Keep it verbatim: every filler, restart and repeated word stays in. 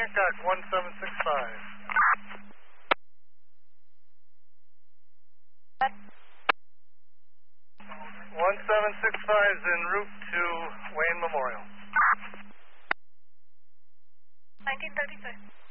Hancock, one seven six five. one seven six five is en route to Wayne Memorial. nineteen thirty-six.